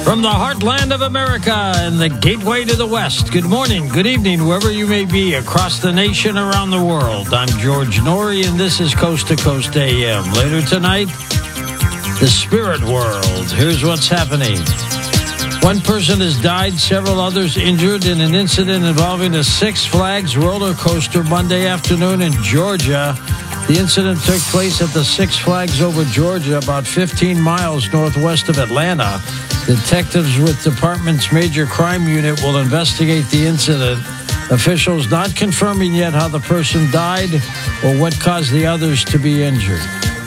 From the heartland of America and the gateway to the West, good morning, good evening, wherever you may be across the nation, around the world. I'm George Norrie, and this is Coast to Coast AM. Later tonight, the spirit world. Here's what's happening. One person has died, several others injured in an incident involving a Six Flags roller coaster Monday afternoon in Georgia. The incident took place at the Six Flags over Georgia, about 15 miles northwest of Atlanta. Detectives with department's major crime unit will investigate the incident. Officials not confirming yet how the person died or what caused the others to be injured.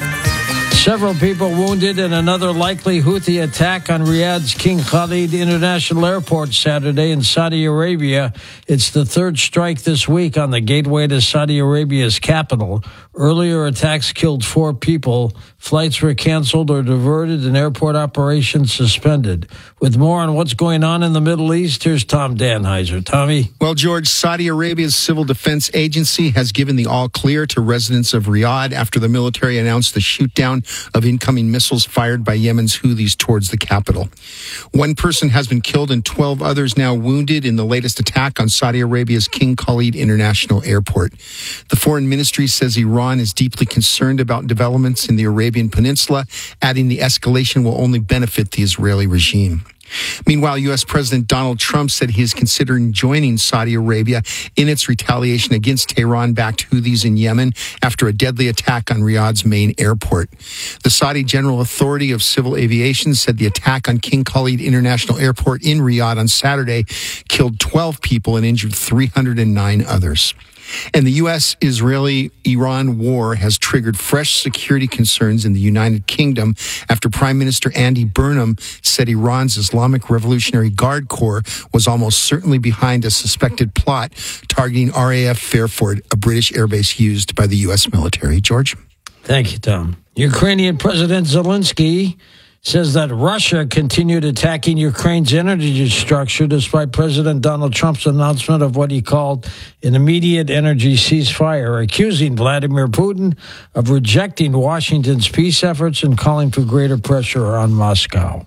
Several people wounded in another likely Houthi attack on Riyadh's King Khalid International Airport Saturday in Saudi Arabia. It's the third strike this week on the gateway to Saudi Arabia's capital. Earlier attacks killed 4 people. Flights were canceled or diverted and airport operations suspended. With more on what's going on in the Middle East, here's Tom Danheiser. Tommy? Well, George, Saudi Arabia's Civil Defense Agency has given the all-clear to residents of Riyadh after the military announced the shoot-down of incoming missiles fired by Yemen's Houthis towards the capital. 1 person has been killed and 12 others now wounded in the latest attack on Saudi Arabia's King Khalid International Airport. The foreign ministry says Iran is deeply concerned about developments in the Arabian Peninsula, adding the escalation will only benefit the Israeli regime. Meanwhile, U.S. President Donald Trump said he is considering joining Saudi Arabia in its retaliation against Tehran-backed Houthis in Yemen after a deadly attack on Riyadh's main airport. The Saudi General Authority of Civil Aviation said the attack on King Khalid International Airport in Riyadh on Saturday killed 12 people and injured 309 others. And the U.S.-Israeli-Iran war has triggered fresh security concerns in the United Kingdom after Prime Minister Andy Burnham said Iran's Islamic Revolutionary Guard Corps was almost certainly behind a suspected plot targeting RAF Fairford, a British airbase used by the U.S. military. George? Thank you, Tom. Ukrainian President Zelensky says that Russia continued attacking Ukraine's energy structure despite President Donald Trump's announcement of what he called an immediate energy ceasefire, accusing Vladimir Putin of rejecting Washington's peace efforts and calling for greater pressure on Moscow.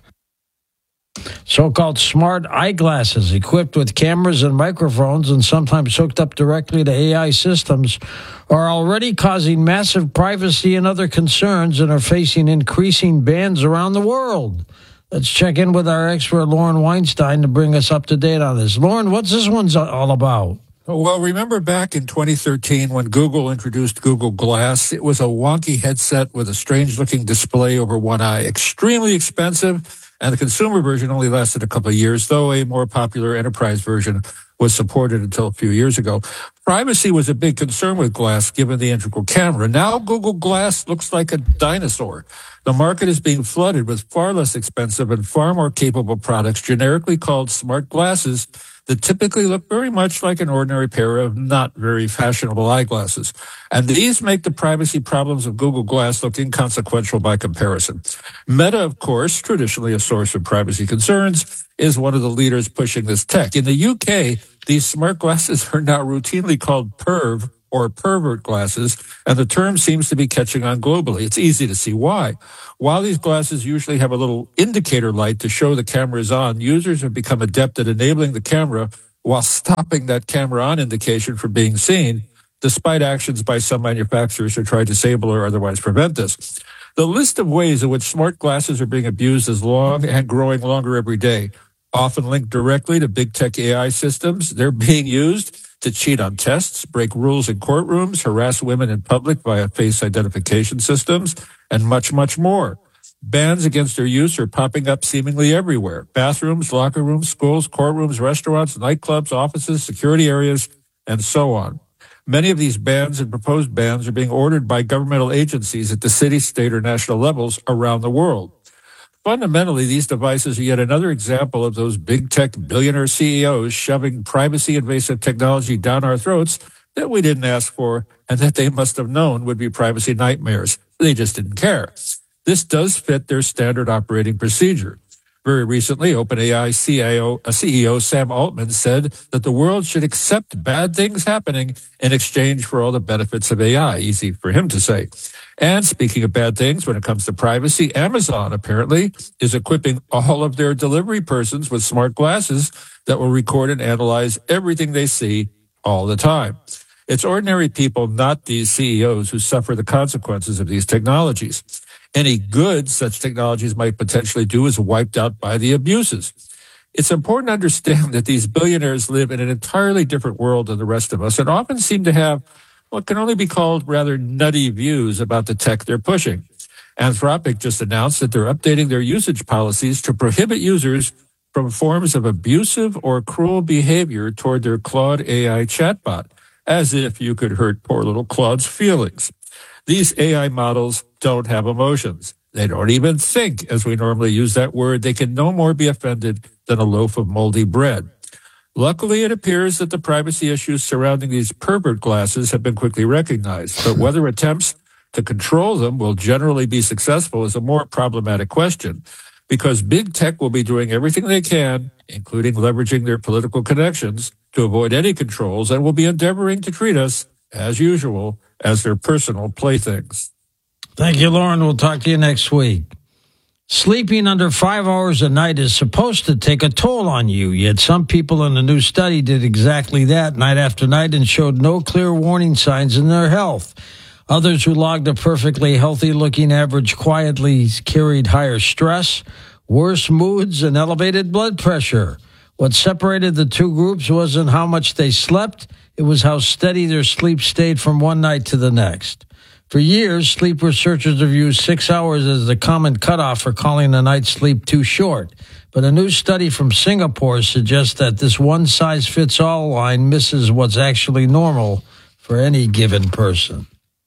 So-called smart eyeglasses equipped with cameras and microphones and sometimes hooked up directly to AI systems are already causing massive privacy and other concerns and are facing increasing bans around the world. Let's check in with our expert, Lauren Weinstein, to bring us up to date on this. Lauren, what's this one's all about? Well, remember back in 2013 when Google introduced Google Glass? It was a wonky headset with a strange-looking display over one eye, extremely expensive. And the consumer version only lasted a couple of years, though a more popular enterprise version was supported until a few years ago. Privacy was a big concern with Glass, given the integral camera. Now Google Glass looks like a dinosaur. The market is being flooded with far less expensive and far more capable products, generically called smart glasses, that typically look very much like an ordinary pair of not very fashionable eyeglasses. And these make the privacy problems of Google Glass look inconsequential by comparison. Meta, of course, traditionally a source of privacy concerns, is one of the leaders pushing this tech. In the UK, these smart glasses are now routinely called PERV, or pervert glasses, and the term seems to be catching on globally. It's easy to see why. While these glasses usually have a little indicator light to show the camera is on, users have become adept at enabling the camera while stopping that camera on indication from being seen, despite actions by some manufacturers who try to disable or otherwise prevent this. The list of ways in which smart glasses are being abused is long and growing longer every day. Often linked directly to big tech AI systems, they're being used to cheat on tests, break rules in courtrooms, harass women in public via face identification systems, and much, much more. Bans against their use are popping up seemingly everywhere. Bathrooms, locker rooms, schools, courtrooms, restaurants, nightclubs, offices, security areas, and so on. Many of these bans and proposed bans are being ordered by governmental agencies at the city, state, or national levels around the world. Fundamentally, these devices are yet another example of those big tech billionaire CEOs shoving privacy-invasive technology down our throats that we didn't ask for and that they must have known would be privacy nightmares. They just didn't care. This does fit their standard operating procedure. Very recently, OpenAI CEO Sam Altman said that the world should accept bad things happening in exchange for all the benefits of AI. Easy for him to say. And speaking of bad things, when it comes to privacy, Amazon apparently is equipping all of their delivery persons with smart glasses that will record and analyze everything they see all the time. It's ordinary people, not these CEOs, who suffer the consequences of these technologies. Any good such technologies might potentially do is wiped out by the abuses. It's important to understand that these billionaires live in an entirely different world than the rest of us and often seem to have what can only be called rather nutty views about the tech they're pushing. Anthropic just announced that they're updating their usage policies to prohibit users from forms of abusive or cruel behavior toward their Claude AI chatbot, as if you could hurt poor little Claude's feelings. These AI models don't have emotions. They don't even think, as we normally use that word. They can no more be offended than a loaf of moldy bread. Luckily, it appears that the privacy issues surrounding these pervert glasses have been quickly recognized, but whether attempts to control them will generally be successful is a more problematic question, because big tech will be doing everything they can, including leveraging their political connections, to avoid any controls, and will be endeavoring to treat us, as usual, as their personal playthings. Thank you, Lauren. We'll talk to you next week. Sleeping under 5 hours a night is supposed to take a toll on you, yet some people in a new study did exactly that night after night and showed no clear warning signs in their health. Others who logged a perfectly healthy-looking average quietly carried higher stress, worse moods, and elevated blood pressure. What separated the two groups wasn't how much they slept, it was how steady their sleep stayed from one night to the next. For years, sleep researchers have used 6 hours as the common cutoff for calling a night's sleep too short. But a new study from Singapore suggests that this one-size-fits-all line misses what's actually normal for any given person.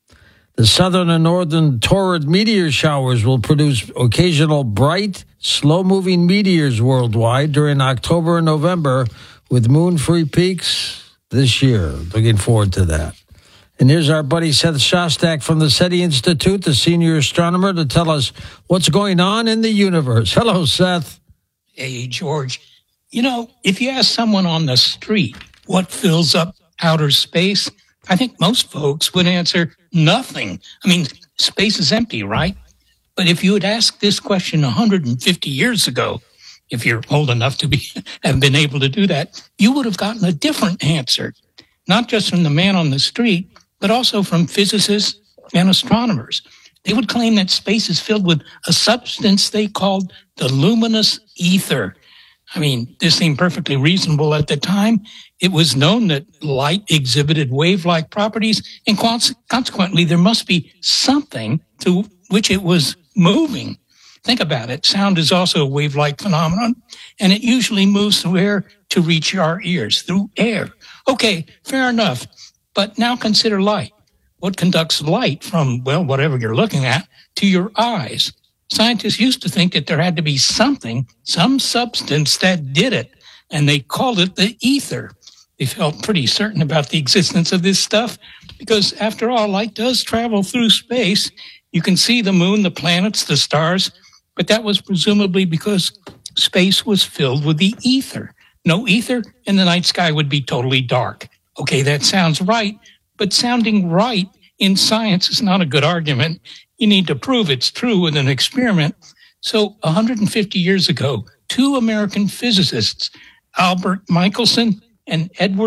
The southern and northern torrid meteor showers will produce occasional bright, slow-moving meteors worldwide during October and November with moon-free peaks this year. Looking forward to that. And here's our buddy Seth Shostak from the SETI Institute, the senior astronomer, to tell us what's going on in the universe. Hello, Seth. Hey, George. You know, if you ask someone on the street what fills up outer space, I think most folks would answer nothing. I mean, space is empty, right? But if you had asked this question 150 years ago, if you're old enough to have been able to do that, you would have gotten a different answer, not just from the man on the street, but also from physicists and astronomers. They would claim that space is filled with a substance they called the luminous ether. I mean, this seemed perfectly reasonable at the time. It was known that light exhibited wave-like properties, and consequently, there must be something to which it was moving. Think about it. Sound is also a wave-like phenomenon, and it usually moves through air to reach our ears, through air. Okay, fair enough. But now consider light. What conducts light from, well, whatever you're looking at, to your eyes? Scientists used to think that there had to be something, some substance that did it, and they called it the ether. They felt pretty certain about the existence of this stuff because, after all, light does travel through space. You can see the moon, the planets, the stars, but that was presumably because space was filled with the ether. No ether, and the night sky would be totally dark. Okay, that sounds right, but sounding right in science is not a good argument. You need to prove it's true with an experiment. So 150 years ago, two American physicists, Albert Michelson and Edward